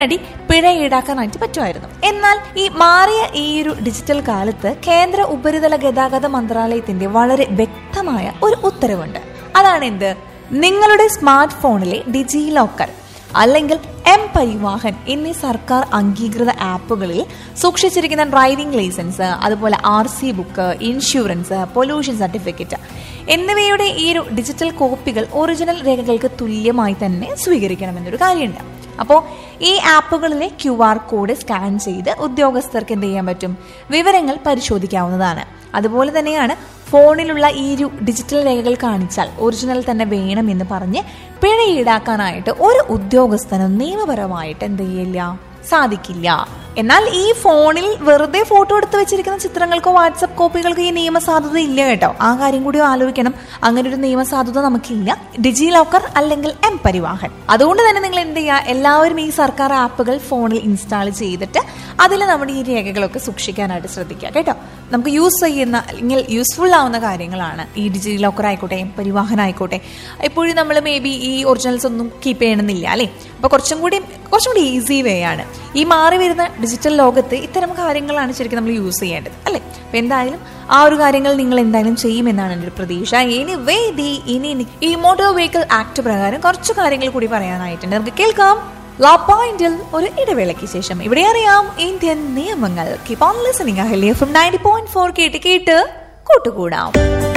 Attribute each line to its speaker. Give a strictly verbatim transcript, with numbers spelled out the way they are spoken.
Speaker 1: അടി പിഴ ഈടാക്കാനായിട്ട് പറ്റുമായിരുന്നു. എന്നാൽ ഈ മാറിയ ഈ ഒരു ഡിജിറ്റൽ കാലത്ത് കേന്ദ്ര ഉപരിതല ഗതാഗത മന്ത്രാലയത്തിന്റെ വളരെ വ്യക്തമായ ഒരു ഉത്തരവുണ്ട്. അതാണ് എന്ത്? നിങ്ങളുടെ സ്മാർട്ട് ഫോണിലെ ഡിജി ലോക്കർ അല്ലെങ്കിൽ എം പരിവാഹൻ എന്നീ സർക്കാർ അംഗീകൃത ആപ്പുകളിൽ സൂക്ഷിച്ചിരിക്കുന്ന ഡ്രൈവിംഗ് ലൈസൻസ്, അതുപോലെ R C book, insurance, pollution certificate എന്നിവയുടെ ഈ ഒരു ഡിജിറ്റൽ കോപ്പികൾ ഒറിജിനൽ രേഖകൾക്ക് തുല്യമായി തന്നെ സ്വീകരിക്കണമെന്നൊരു കാര്യമുണ്ട്. അപ്പോൾ ഈ ആപ്പുകളിലെ ക്യു ആർ കോഡ് സ്കാൻ ചെയ്ത് ഉദ്യോഗസ്ഥർക്ക് എന്ത് ചെയ്യാൻ പറ്റും? വിവരങ്ങൾ പരിശോധിക്കാവുന്നതാണ്. അതുപോലെ തന്നെയാണ് ഫോണിലുള്ള ഈ ഒരു ഡിജിറ്റൽ രേഖകൾ കാണിച്ചാൽ ഒറിജിനൽ തന്നെ വേണമെന്ന് പറഞ്ഞ് പിഴ ഈടാക്കാനായിട്ട് ഒരു ഉദ്യോഗസ്ഥനും നിയമപരമായിട്ട് എന്ത് ചെയ്യില്ല, സാധിക്കില്ല. എന്നാൽ ഈ ഫോണിൽ വെറുതെ ഫോട്ടോ എടുത്ത് വെച്ചിരിക്കുന്ന ചിത്രങ്ങൾക്കോ വാട്സപ്പ് കോപ്പികൾക്കോ ഈ നിയമസാധുത ഇല്ല കേട്ടോ. ആ കാര്യം കൂടി ആലോചിക്കണം. അങ്ങനെ ഒരു നിയമസാധുത നമുക്കില്ല, ഡിജി ലോക്കർ അല്ലെങ്കിൽ എം പരിവാഹൻ. അതുകൊണ്ട് തന്നെ നിങ്ങൾ എന്ത് ചെയ്യുക, എല്ലാവരും ഈ സർക്കാർ ആപ്പുകൾ ഫോണിൽ ഇൻസ്റ്റാൾ ചെയ്തിട്ട് അതിൽ നമ്മുടെ ഈ രേഖകളൊക്കെ സൂക്ഷിക്കാനായിട്ട് ശ്രദ്ധിക്കുക കേട്ടോ. നമുക്ക് യൂസ് ചെയ്യുന്ന അല്ലെങ്കിൽ യൂസ്ഫുൾ ആവുന്ന കാര്യങ്ങളാണ് ഈ ഡിജി ലോക്കർ ആയിക്കോട്ടെ, എം പരിവാഹൻ ആയിക്കോട്ടെ. എപ്പോഴും നമ്മൾ മേ ബി ഈ ഒറിജിനൽസ് ഒന്നും കീപ്പ് ചെയ്യണമെന്നില്ല അല്ലേ. അപ്പോൾ കുറച്ചും കൂടി കുറച്ചും കൂടി ഈസി വേ ആണ്. ഈ മാറി വരുന്ന ഡിജിറ്റൽ ലോകത്ത് ഇത്തരം കാര്യങ്ങളാണ് ശരിക്കും നമ്മൾ യൂസ് ചെയ്യേണ്ടത് അല്ലേ. അപ്പം എന്തായാലും ആ ഒരു കാര്യങ്ങൾ നിങ്ങൾ എന്തായാലും ചെയ്യുമെന്നാണ് എൻ്റെ ഒരു പ്രതീക്ഷ. എനിവേ ദി ഇനി ഈ മോട്ടോർ വെഹിക്കിൾ ആക്ട് പ്രകാരം കുറച്ച് കാര്യങ്ങൾ കൂടി പറയാനായിട്ടുണ്ട്. നമുക്ക് കേൾക്കാം ലാ പോയിന്റിൽ ഒരു ഇടവേളയ്ക്ക് ശേഷം. ഇവിടെ അറിയാം ഇന്ത്യൻ നിയമങ്ങൾ. Keep on listening Ahalya from ninety point four കേട്ട് കേട്ട് കൂട്ടുകൂടാം.